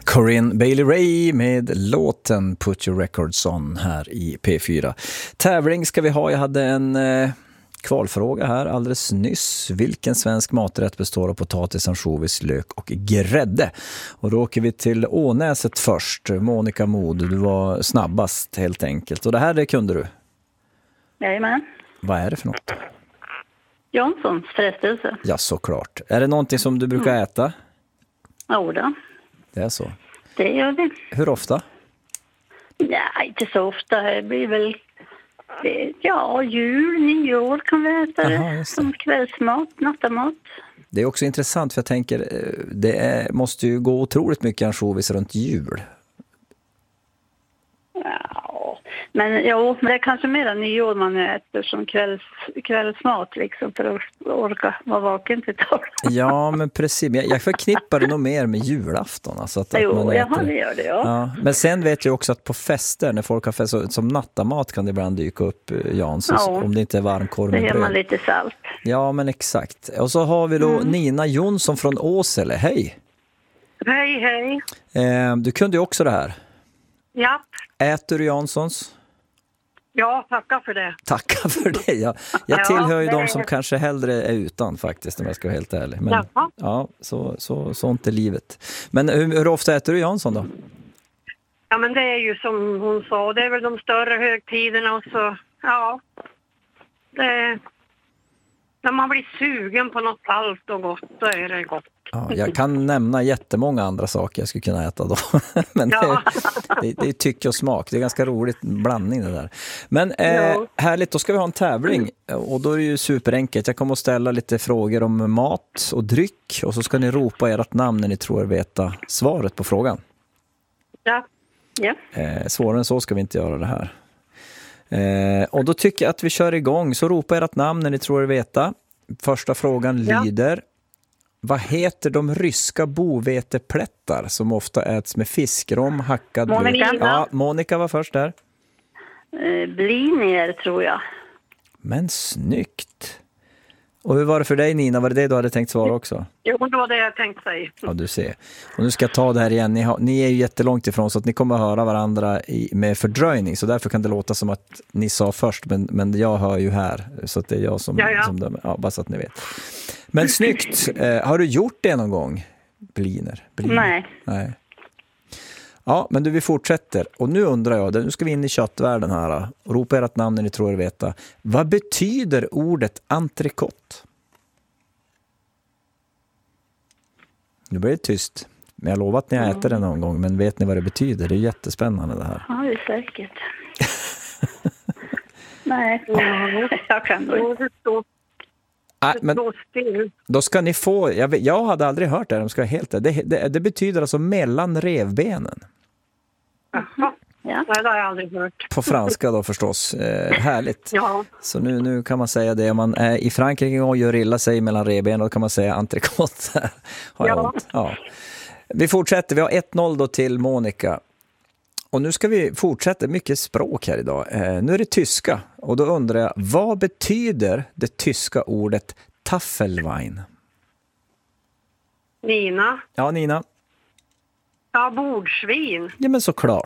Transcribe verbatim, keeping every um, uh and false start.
Corinne Bailey Rae med låten Put Your Records On här i P fyra. Tävling ska vi ha. Jag hade en eh, kvalfråga här alldeles nyss. Vilken svensk maträtt består av potatis, ansjovis, lök och grädde? Och då åker vi till Ånäset först. Monica Mod, du var snabbast helt enkelt. Och det här, det kunde du? Jajamän. Vad är det för något? Janssons frestelse. Ja, såklart. Är det någonting som du brukar äta? Ja då. Det är så. Det gör vi. Hur ofta? Nej, inte så ofta. Det blir väl... Ja, jul, nyår kan vi äta det. Aha, som kvällsmat, nattamat. Det är också intressant för jag tänker, det är, måste ju gå otroligt mycket ansjovis runt jul. Ja, men jo, men det är kanske mer nyår man äter som kvälls, kvällsmat liksom för att orka vara vaken till tolv. Ja, men precis. Jag, jag förknippar det nog mer med julafton. Alltså att, jo, att man jaha, äter. det gör det, ja. Ja. Men sen vet jag också att på fester, när folk har fest, så, som nattamat kan det ibland dyka upp, Janssons, ja, om det inte är varmkorv med bröd. Det ger man lite salt. Ja, men exakt. Och så har vi då mm. Nina Jonsson från Åsele. Hej! Hej, hej. Eh, du kunde ju också det här. Ja. Äter du Janssons? Ja, tacka för det. Tacka för det, ja. Jag tillhör ju ja, de som är... kanske hellre är utan faktiskt, om jag ska vara helt ärlig. Men Jaha. ja, så, så, sånt är livet. Men hur, hur ofta äter du Jansson då? Ja, men det är ju som hon sa, det är väl de större högtiderna och så, ja. Det, när man blir sugen på något kallt och gott, då är det gott. Ja, jag kan nämna jättemånga andra saker jag skulle kunna äta då. Men ja. det, det, det är tycke och smak. Det är ganska roligt blandning det där. Men eh, ja. härligt, då ska vi ha en tävling. Och då är det ju superenkelt. Jag kommer att ställa lite frågor om mat och dryck. Och så ska ni ropa ert namn när ni tror er veta svaret på frågan. Ja. Ja. Eh, svårare än så ska vi inte göra det här. Eh, och då tycker jag att vi kör igång. Så ropa ert namn när ni tror er veta. Första frågan ja. lyder: vad heter de ryska boveteplättar som ofta äts med fiskrom, hackad Monica. lök? Ja, Monica var först där. Eh, blinier tror jag. Men snyggt. Och hur var det för dig, Nina? Var det det du hade tänkt svara också? Jo, det var det jag tänkte säga. Ja, du ser. Och nu ska jag ta det här igen. Ni, har, ni är ju jättelångt ifrån så att ni kommer att höra varandra i, med fördröjning. Så därför kan det låta som att ni sa först, men, men jag hör ju här. Så att det är jag som, ja, ja. som dömer. Ja, bara så att ni vet. Men snyggt. Eh, har du gjort det någon gång? Bliner. Bliner. Nej. Nej. Ja, men du, vi fortsätter. Och nu undrar jag, nu ska vi in i köttvärlden här. Och ropa ert namn när ni tror er veta. Vad betyder ordet entrecote? Nu blir det tyst. Men jag lovar att ni har ätit det någon gång. Men vet ni vad det betyder? Det är jättespännande det här. Ja, det är säkert. Nej, jag kan nog inte stå. Ah, men då ska ni få, jag, vet, jag hade aldrig hört det, de ska helt det, det, det betyder alltså mellan revbenen. Jaha, ja. Det har jag aldrig hört. På franska då förstås, eh, härligt. Ja. Så nu, nu kan man säga det, om man är i Frankrike och gör illa sig mellan revbenen, då kan man säga entrecote. Har jag ja. ja. Vi fortsätter, vi har ett noll då till Monica. Och nu ska vi fortsätta, mycket språk här idag. Eh, nu är det tyska. Och då undrar jag, vad betyder det tyska ordet Tafelwein? Nina? Ja, Nina? Ja, bordsvin. Ja, men såklart.